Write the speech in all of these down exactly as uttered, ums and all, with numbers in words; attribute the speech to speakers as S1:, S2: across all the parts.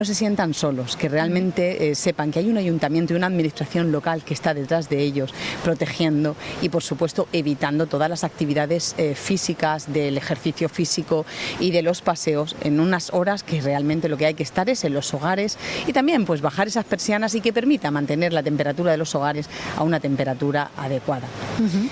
S1: no se sientan solos, que realmente eh, sepan que hay un ayuntamiento y una administración local que está detrás de ellos, protegiendo y, por supuesto, evitando todas las actividades eh, físicas, del ejercicio físico y de los paseos en unas horas que realmente lo que hay que estar es en los hogares, y también pues bajar esas persianas y que permita mantener la temperatura de los hogares a una temperatura adecuada. Uh-huh.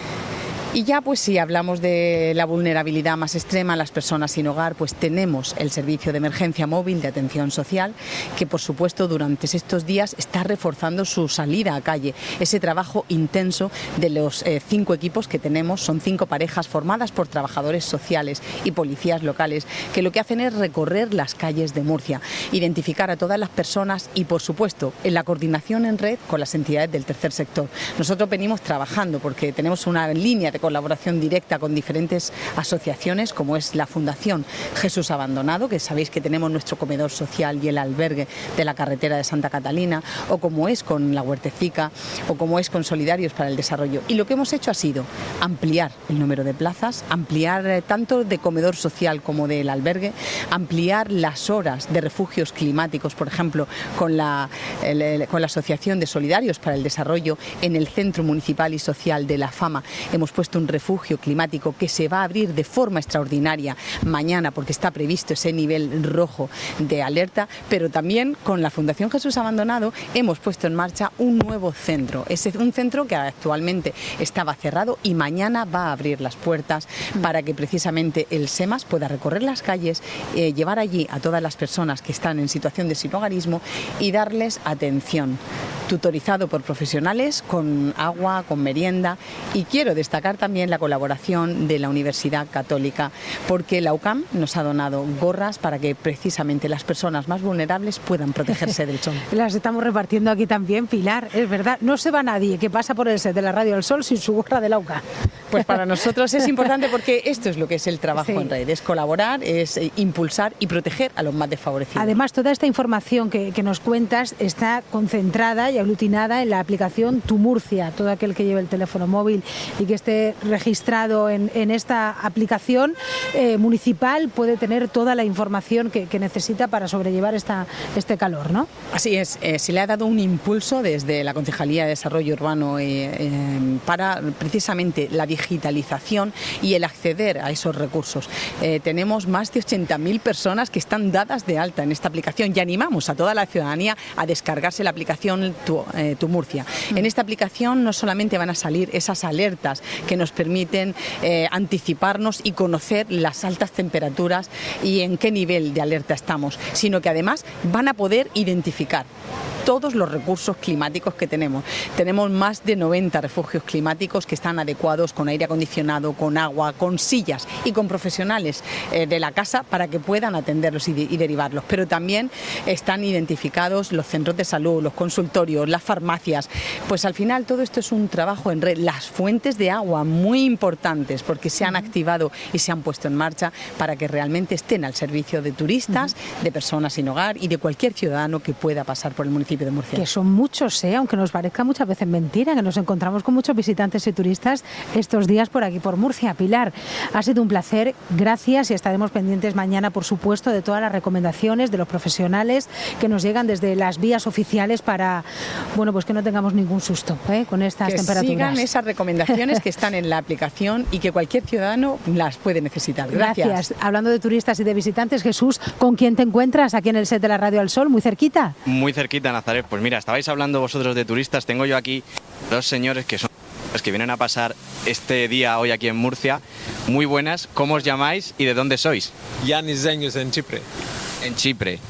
S1: Y ya pues si hablamos de la vulnerabilidad más extrema, las personas sin hogar, pues tenemos el servicio de emergencia móvil de atención social, que por supuesto durante estos días está reforzando su salida a calle, ese trabajo intenso de los eh, cinco equipos que tenemos. Son cinco parejas formadas por trabajadores sociales y policías locales, que lo que hacen es recorrer las calles de Murcia, identificar a todas las personas y, por supuesto, en la coordinación en red con las entidades del tercer sector. Nosotros venimos trabajando porque tenemos una línea de colaboración directa con diferentes asociaciones, como es la Fundación Jesús Abandonado, que sabéis que tenemos nuestro comedor social y el albergue de la carretera de Santa Catalina, o como es con la Huertecica, o como es con Solidarios para el Desarrollo. Y lo que hemos hecho ha sido ampliar el número de plazas, ampliar eh, tanto de comedor social como del albergue, ampliar las horas de refugios climáticos, por ejemplo, con la, el, el, con la Asociación de Solidarios para el Desarrollo en el Centro Municipal y Social de La Fama. Hemos puesto un refugio climático que se va a abrir de forma extraordinaria mañana, porque está previsto ese nivel rojo de alerta, pero también con la Fundación Jesús Abandonado hemos puesto en marcha un nuevo centro. Es un centro que actualmente estaba cerrado y mañana va a abrir las puertas para que precisamente el SEMAS pueda recorrer las calles, eh, llevar allí a todas las personas que están en situación de sinhogarismo y darles atención, tutorizado por profesionales, con agua, con merienda. Y quiero destacar también la colaboración de la Universidad Católica, porque la U C A M nos ha donado gorras para que precisamente las personas más vulnerables puedan protegerse del sol.
S2: Las estamos repartiendo aquí también, Pilar, es verdad. No se va nadie que pasa por el set de la Radio del Sol sin su gorra de la U C A M.
S1: Pues para nosotros es importante, porque esto es lo que es el trabajo sí. en red, es colaborar, es impulsar y proteger a los más desfavorecidos.
S2: Además, toda esta información que, que nos cuentas está concentrada y aglutinada en la aplicación Tu Murcia. Todo aquel que lleve el teléfono móvil y que esté registrado en, en esta aplicación eh, municipal puede tener toda la información que, que necesita para sobrellevar esta, este calor, ¿no?
S1: Así es, eh, se le ha dado un impulso desde la Concejalía de Desarrollo Urbano eh, eh, para precisamente la digitalización y el acceder a esos recursos. Eh, tenemos más de ochenta mil personas que están dadas de alta en esta aplicación y animamos a toda la ciudadanía a descargarse la aplicación Tu, eh, Tu Murcia. Mm. En esta aplicación no solamente van a salir esas alertas que nos permiten eh, anticiparnos y conocer las altas temperaturas y en qué nivel de alerta estamos, sino que además van a poder identificar todos los recursos climáticos que tenemos. Tenemos más de noventa refugios climáticos que están adecuados con aire acondicionado, con agua, con sillas y con profesionales eh, de la casa para que puedan atenderlos y, de, y derivarlos. Pero también están identificados los centros de salud, los consultorios, las farmacias. Pues al final todo esto es un trabajo en red. Las fuentes de agua muy importantes, porque se han uh-huh. activado y se han puesto en marcha para que realmente estén al servicio de turistas, uh-huh. de personas sin hogar y de cualquier ciudadano que pueda pasar por el municipio de Murcia.
S2: Que son muchos, ¿eh? Aunque nos parezca muchas veces mentira, que nos encontramos con muchos visitantes y turistas estos días por aquí, por Murcia. Pilar, ha sido un placer, gracias, y estaremos pendientes mañana, por supuesto, de todas las recomendaciones de los profesionales que nos llegan desde las vías oficiales para, bueno, pues que no tengamos ningún susto ¿eh? con estas
S1: que
S2: temperaturas.
S1: Que sigan esas recomendaciones que están en la aplicación y que cualquier ciudadano las puede necesitar. Gracias.
S2: Gracias. Hablando de turistas y de visitantes, Jesús, ¿con quién te encuentras aquí en el set de la Radio al Sol? ¿Muy cerquita?
S3: Muy cerquita, Nazaret. Pues mira, estabais hablando vosotros de turistas. Tengo yo aquí dos señores que son los que vienen a pasar este día hoy aquí en Murcia. Muy buenas. ¿Cómo os llamáis y de dónde sois?
S4: Yanis Zeños, en Chipre.
S3: En Chipre.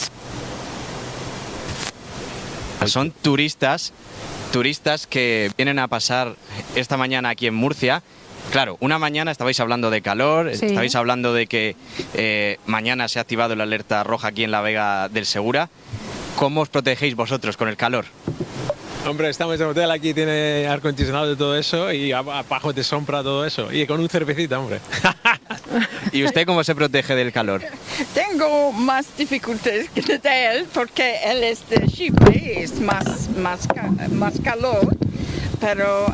S3: Son turistas, turistas que vienen a pasar esta mañana aquí en Murcia. Claro, una mañana estabais hablando de calor, sí. estabais hablando de que eh, mañana se ha activado la alerta roja aquí en la Vega del Segura. ¿Cómo os protegéis vosotros con el calor?
S4: Hombre, estamos en el hotel, aquí tiene aire acondicionado y todo eso, y abajo de sombra todo eso, y con un cervecita, hombre.
S3: ¿Y usted cómo se protege del calor?
S5: Tengo más dificultades que de él, porque él es de Chipre, es más, más, más calor, pero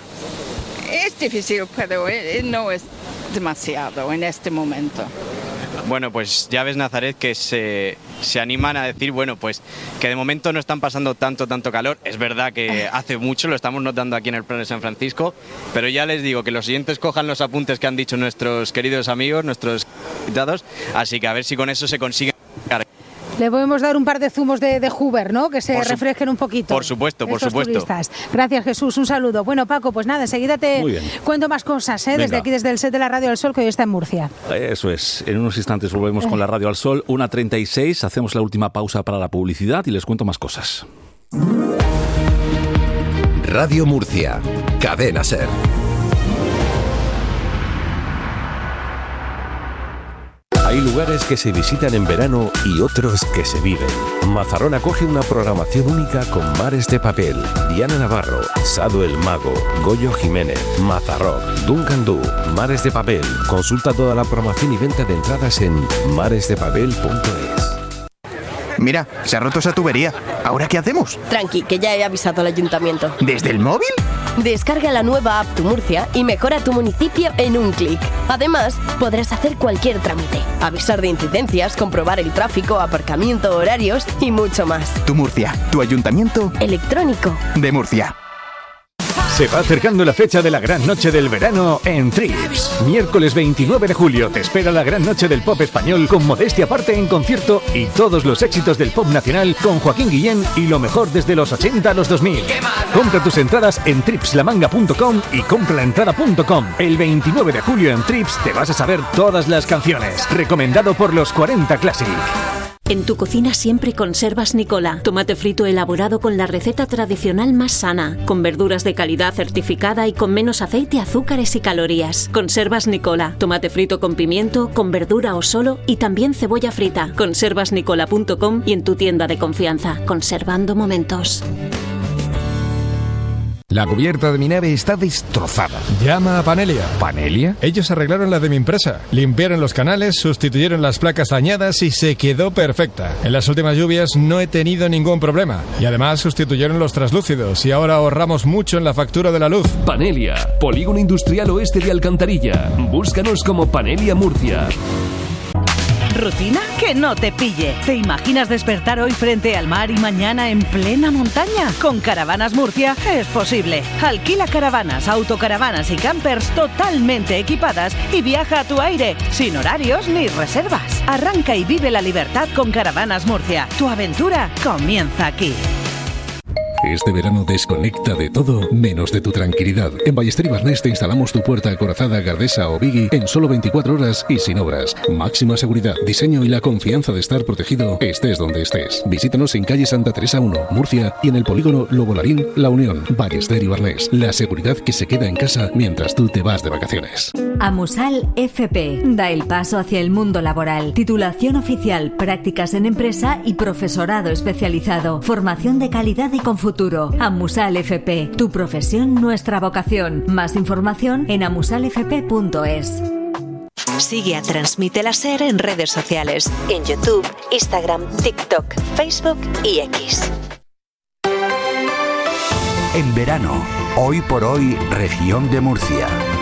S5: eh, es difícil, pero eh, no es demasiado en este momento.
S3: Bueno, pues ya ves, Nazaret, que se, se animan a decir, bueno, pues que de momento no están pasando tanto, tanto calor. Es verdad que hace mucho, lo estamos notando aquí en el Plan de San Francisco, pero ya les digo que los siguientes cojan los apuntes que han dicho nuestros queridos amigos, nuestros invitados, así que a ver si con eso se consigue.
S2: Le podemos dar un par de zumos de, de Hoover, ¿no? Que se
S3: por su,
S2: refresquen un poquito.
S3: Por supuesto, por supuesto.
S2: Turistas. Gracias, Jesús. Un saludo. Bueno, Paco, pues nada, enseguida te cuento más cosas, ¿eh? Desde aquí, desde el set de la Radio al Sol, que hoy está en Murcia.
S6: Eso es. En unos instantes volvemos con la Radio al Sol. una treinta y seis. Hacemos la última pausa para la publicidad y les cuento más cosas.
S7: Radio Murcia. Cadena SER. Hay lugares que se visitan en verano y otros que se viven. Mazarrón acoge una programación única con Mares de Papel, Diana Navarro, Sado el Mago, Goyo Jiménez, Mazarrock, Duncan Du, Mares de Papel. Consulta toda la programación y venta de entradas en mares de papel punto es.
S8: Mira, se ha roto esa tubería. ¿Ahora qué hacemos?
S9: Tranqui, que ya he avisado al ayuntamiento.
S8: ¿Desde el móvil?
S9: Descarga la nueva app Tu Murcia y mejora tu municipio en un clic. Además, podrás hacer cualquier trámite, avisar de incidencias, comprobar el tráfico, aparcamiento, horarios y mucho más.
S8: Tu Murcia, tu ayuntamiento
S9: electrónico
S8: de Murcia.
S10: Se va acercando la fecha de la gran noche del verano en Trips. Miércoles veintinueve de julio te espera la gran noche del pop español con Modestia Aparte en concierto y todos los éxitos del pop nacional con Joaquín Guillén y lo mejor desde los ochenta a los dos mil. Compra tus entradas en trips la manga punto com y compralaentrada punto com. El veintinueve de julio en Trips te vas a saber todas las canciones. Recomendado por los cuarenta Classic.
S11: En tu cocina siempre conservas Nicola, tomate frito elaborado con la receta tradicional más sana, con verduras de calidad certificada y con menos aceite, azúcares y calorías. Conservas Nicola, tomate frito con pimiento, con verdura o solo y también cebolla frita. conservas nicola punto com y en tu tienda de confianza, conservando momentos.
S12: La cubierta de mi nave está destrozada.
S13: Llama a Panelia.
S12: ¿Panelia?
S13: Ellos arreglaron la de mi empresa. Limpiaron los canales, sustituyeron las placas dañadas y se quedó perfecta. En las últimas lluvias no he tenido ningún problema. Y además sustituyeron los traslúcidos y ahora ahorramos mucho en la factura de la luz.
S14: Panelia, Polígono Industrial Oeste de Alcantarilla. Búscanos como Panelia Murcia.
S15: ¿Rutina? Que no te pille. ¿Te imaginas despertar hoy frente al mar y mañana en plena montaña? Con Caravanas Murcia es posible. Alquila caravanas, autocaravanas y campers totalmente equipadas y viaja a tu aire, sin horarios ni reservas. Arranca y vive la libertad con Caravanas Murcia. Tu aventura comienza aquí.
S16: Este verano desconecta de todo menos de tu tranquilidad. En Ballester y Barnés te instalamos tu puerta acorazada, Gardesa o Biggie en solo veinticuatro horas y sin obras. Máxima seguridad, diseño y la confianza de estar protegido estés donde estés. Visítanos en calle Santa Teresa uno, Murcia, y en el polígono Lobolarín, La Unión. Ballester y Barnés, la seguridad que se queda en casa mientras tú te vas de vacaciones.
S17: Amusal F P da el paso hacia el mundo laboral. Titulación oficial, prácticas en empresa y profesorado especializado. Formación de calidad y con futuro. Amusal F P, tu profesión, nuestra vocación. Más información en amusal f p punto es.
S18: Sigue a Transmite la SER en redes sociales, en YouTube, Instagram, TikTok, Facebook y X.
S19: En verano, hoy por hoy, región de Murcia.